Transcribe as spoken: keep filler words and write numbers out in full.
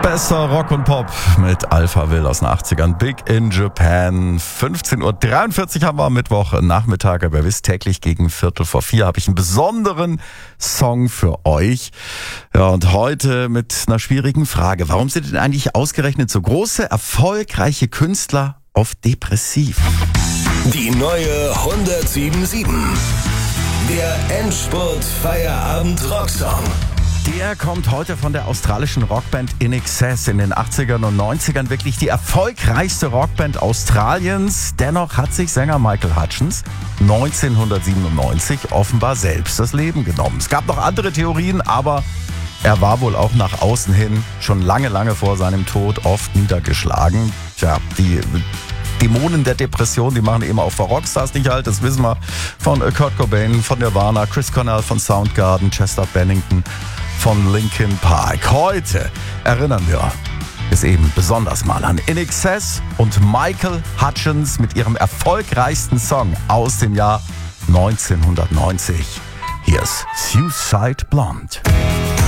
Besser Rock und Pop mit Alpha Will aus den achtzigern. Big in Japan. fünfzehn Uhr dreiundvierzig haben wir am Mittwoch Nachmittag. Aber ihr wisst, täglich gegen Viertel vor vier habe ich einen besonderen Song für euch. Ja, und heute mit einer schwierigen Frage. Warum sind denn eigentlich ausgerechnet so große, erfolgreiche Künstler oft depressiv? Die neue hundertsieben sieben. Der Endspurt-Feierabend-Rocksong. Der kommt heute von der australischen Rockband In Excess. In den achtzigern und neunzigern wirklich die erfolgreichste Rockband Australiens. Dennoch hat sich Sänger Michael Hutchence neunzehnhundertsiebenundneunzig offenbar selbst das Leben genommen. Es gab noch andere Theorien, aber er war wohl auch nach außen hin schon lange, lange vor seinem Tod oft niedergeschlagen. Tja, die Dämonen der Depression, die machen eben auch vor Rockstars nicht halt. Das wissen wir von Kurt Cobain, von Nirvana, Chris Cornell von Soundgarden, Chester Bennington von Linkin Park. Heute erinnern wir es eben besonders mal an In Excess und Michael Hutchence mit ihrem erfolgreichsten Song aus dem Jahr neunzehnhundertneunzig. Hier ist Suicide Blonde.